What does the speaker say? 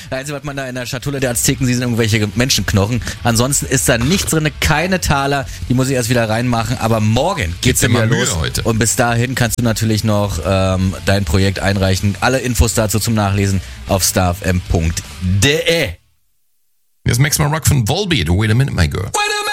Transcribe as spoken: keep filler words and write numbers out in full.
Das Einzige, was man da in der Schatulle der Azteken sieht, sind irgendwelche Menschenknochen. Ansonsten ist da nichts drin, keine Taler. Die muss ich erst wieder reinmachen. Aber morgen geht's dann wieder los. Heute. Und bis dahin kannst du natürlich noch ähm, dein Projekt einreichen. Alle Infos dazu zum Nachlesen auf starfm punkt de. Jetzt Max Rock von Volbeat. Wait a minute, my girl.